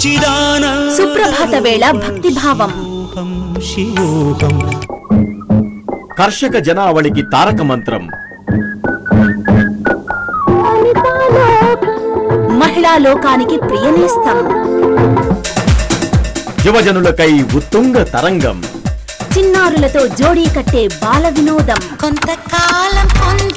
సుప్రభాత వేళ భక్తిభావం. కర్షక జనావళికి తారక మంత్రం. మహిళా లోకానికి ప్రియనేస్తం. యువజనులకై ఉత్తుంగ తరంగం. చిన్నారులతో జోడీ కట్టే బాల వినోదం. కొంతకాలం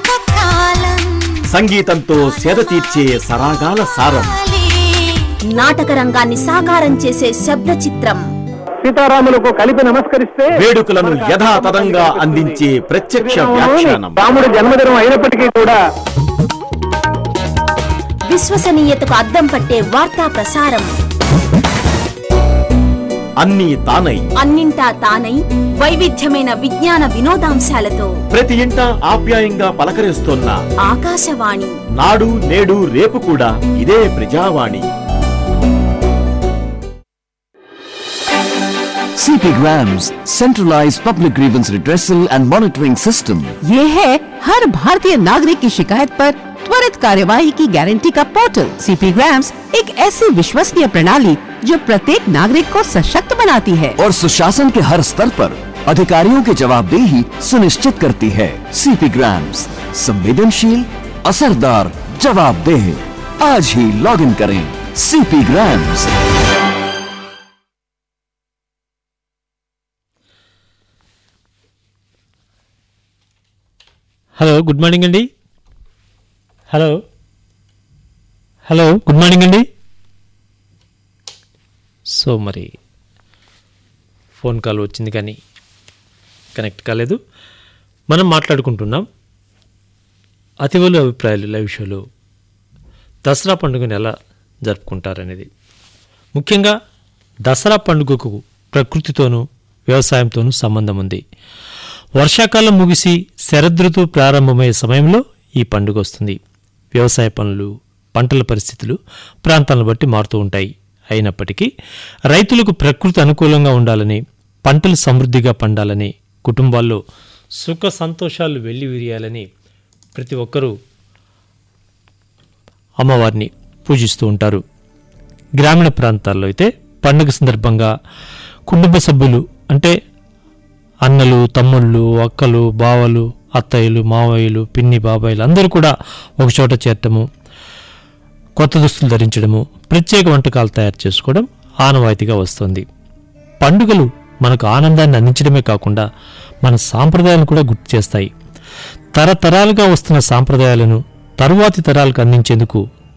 సంగీతంతో సేద తీర్చే సరాగాల సారం. నాటక రంగాన్ని సాకారం చేసే శబ్ద చిత్రం. సీతారాములకు కలిపి నమస్కరిస్తే వేడుకలను యథాతథంగా అందించే ప్రత్యక్ష వ్యాఖ్యానం. రాముడి జన్మదినం అయినప్పటికీ కూడా విశ్వసనీయతకు అద్దం పట్టే వార్తా ప్రసారం. అన్నీ తానై అన్నింటా తానై వైవిధ్యమైన విజ్ఞాన వినోదాంశాలతో ప్రతి ఇంటా ఆప్యాయంగా పలకరిస్తున్న ఆకాశవాణి. నాడు నేడు రేపు కూడా ఇదే ప్రజావాణి. CP Grams centralized public grievance redressal and monitoring system. ये है हर भारतीय नागरिक की शिकायत पर त्वरित कार्यवाही की गारंटी का पोर्टल. CP Grams एक ऐसी विश्वसनीय प्रणाली जो प्रत्येक नागरिक को सशक्त बनाती है और सुशासन के हर स्तर पर अधिकारियों की जवाबदेही सुनिश्चित करती है. CP Grams संवेदनशील, असरदार, जवाबदेह. आज ही लॉग इन करें CP Grams. Hello, good morning అండి. హలో హలో, గుడ్ మార్నింగ్ అండి. సో మరి ఫోన్ కాల్ వచ్చింది కానీ కనెక్ట్ కాలేదు. మనం మాట్లాడుకుంటున్నాం అతివలు అభిప్రాయాలు లైవ్ షోలో దసరా పండుగను ఎలా జరుపుకుంటారనేది. ముఖ్యంగా దసరా పండుగకు ప్రకృతితోనూ వ్యవసాయంతోనూ సంబంధం ఉంది. వర్షాకాలం ముగిసి శరదృతువు ప్రారంభమయ్యే సమయంలో ఈ పండుగ వస్తుంది. వ్యవసాయ పనులు, పంటల పరిస్థితులు ప్రాంతాలను బట్టి మారుతూ ఉంటాయి. అయినప్పటికీ రైతులకు ప్రకృతి అనుకూలంగా ఉండాలని, పంటలు సమృద్ధిగా పండాలని, కుటుంబాల్లో సుఖ సంతోషాలు వెల్లివిరియాలని ప్రతి ఒక్కరూ అమ్మవారిని పూజిస్తూ ఉంటారు. గ్రామీణ ప్రాంతాల్లో అయితే పండుగ సందర్భంగా కుటుంబ సభ్యులు అంటే అన్నలు, తమ్ముళ్ళు, అక్కలు, బావలు, అత్తయ్యలు, మావయ్యలు, పిన్ని, బాబాయిలు అందరూ కూడా ఒకచోట చేరటము, కొత్త దుస్తులు ధరించడము, ప్రత్యేక వంటకాలు తయారు చేసుకోవడం ఆనవాయితీగా వస్తుంది. పండుగలు మనకు ఆనందాన్ని అందించడమే కాకుండా మన సాంప్రదాయాలను కూడా గుర్తు చేస్తాయి. తరతరాలుగా వస్తున్న సాంప్రదాయాలను తరువాతి తరాలకు అందించేందుకు